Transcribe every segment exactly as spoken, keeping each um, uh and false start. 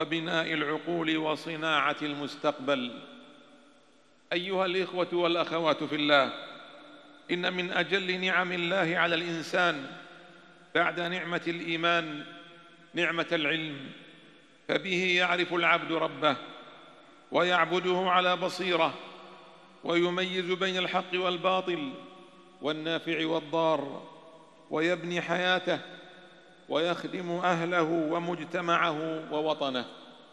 وبناء العقول وصناعة المستقبل. أيها الإخوة والأخوات في الله، إن من أجل نعم الله على الإنسان بعد نعمة الإيمان نعمة العلم، فبه يعرف العبد ربه ويعبده على بصيرة، ويميز بين الحق والباطل والنافع والضار، ويبني حياته ويخدم أهله ومجتمعه ووطنه.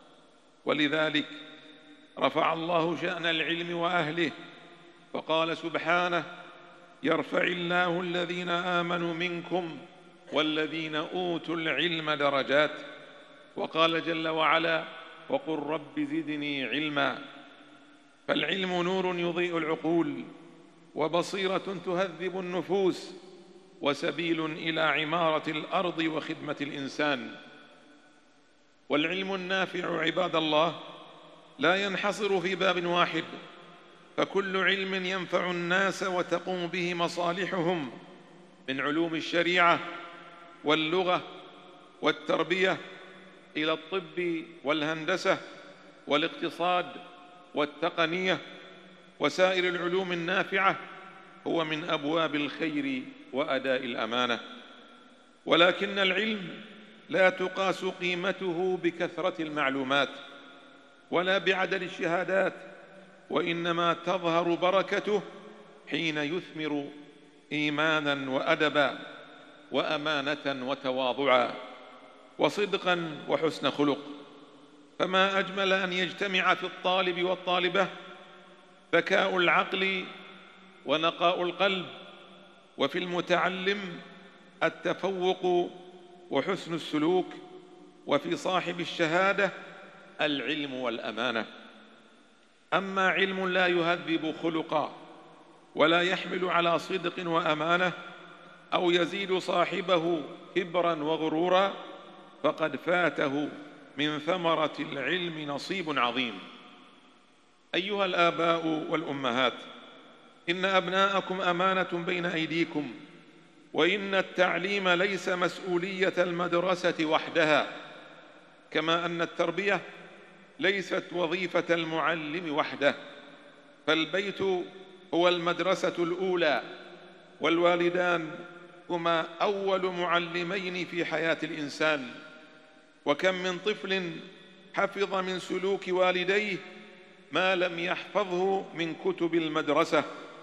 ولذلك رفع الله شأن العلم وأهله فقال سبحانه: يرفع الله الذين آمنوا منكم والذين أوتوا العلم درجات. وقال جل وعلا: وقل رب زدني علما. فالعلم نور يضيء العقول، وبصيرة تهذب النفوس، وسبيل إلى عمارة الأرض وخدمة الإنسان. والعلم النافع عباد الله لا ينحصر في باب واحد، فكل علم ينفع الناس وتقوم به مصالحهم، من علوم الشريعة واللغة والتربية إلى الطب والهندسة والاقتصاد والتقنية وسائر العلوم النافعة، هو من أبواب الخير وأداء الأمانة. ولكن العلم لا تقاس قيمته بكثرة المعلومات ولا بعدد الشهادات، وإنما تظهر بركته حين يثمر إيمانا وأدبا وأمانة وتواضعا وصدقا وحسن خلق. فما أجمل أن يجتمع في الطالب والطالبة ذكاء العقل ونقاء القلب، وفي المتعلم التفوق وحسن السلوك، وفي صاحب الشهادة العلم والأمانة. أما علم لا يهذب خلقا ولا يحمل على صدق وأمانة، أو يزيد صاحبه كبرا وغرورا، فقد فاته من ثمرة العلم نصيب عظيم. أيها الآباء والأمهات، إن أبناءكم أمانة بين أيديكم، وإن التعليم ليس مسؤولية المدرسة وحدها، كما أن التربية ليست وظيفة المعلم وحده، فالبيت هو المدرسة الأولى، والوالدان هما أول معلمين في حياة الإنسان. وكم من طفل حفظ من سلوك والديه ما لم يحفظه من كتب المدرسة،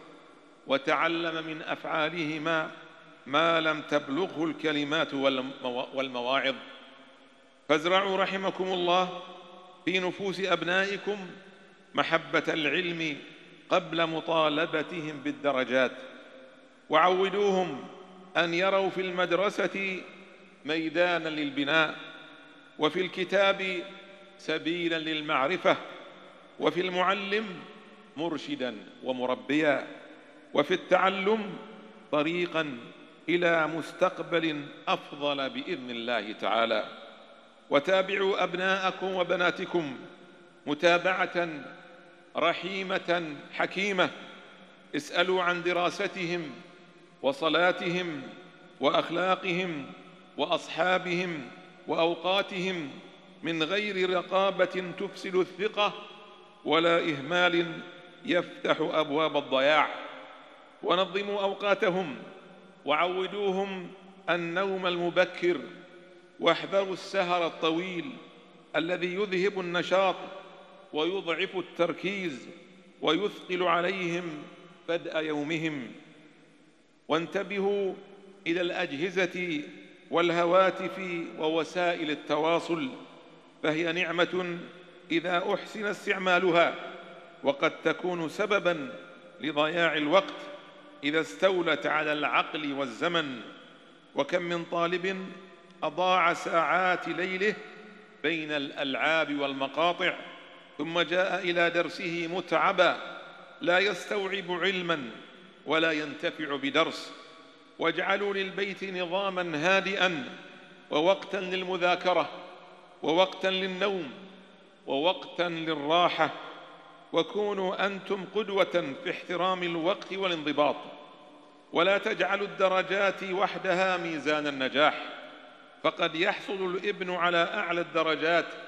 وتعلم من أفعالهما ما لم تبلغه الكلمات والمواعظ. فازرعوا رحمكم الله في نفوس أبنائكم محبة العلم قبل مطالبتهم بالدرجات، وعودوهم أن يروا في المدرسة ميدانا للبناء، وفي الكتاب سبيلا للمعرفة، وفي المعلم مرشدا ومربيا، وفي التعلم طريقا إلى مستقبل أفضل بإذن الله تعالى. وتابعوا أبناءكم وبناتكم متابعة رحيمة حكيمة، اسألوا عن دراستهم وصلاتهم وأخلاقهم وأصحابهم وأوقاتهم من غير رقابة تفسد الثقة ولا إهمال يفتح أبواب الضياع. ونظموا أوقاتهم، وعودوهم النوم المبكر، واحذروا السهر الطويل الذي يذهب النشاط ويضعف التركيز ويثقل عليهم بدء يومهم. وانتبهوا إلى الأجهزة والهواتف ووسائل التواصل، فهي نعمة إذا أحسن استعمالها، وقد تكون سبباً لضياع الوقت إذا استولت على العقل والزمن. وكم من طالب أضاع ساعات ليله بين الألعاب والمقاطع، ثم جاء إلى درسه متعبا لا يستوعب علما ولا ينتفع بدرس. واجعلوا للبيت نظاما هادئا، ووقتا للمذاكرة، ووقتا للنوم، ووقتا للراحة، وكونوا أنتم قدوة في احترام الوقت والانضباط. ولا تجعلوا الدرجات وحدها ميزان النجاح، فقد يحصل الابن على أعلى الدرجات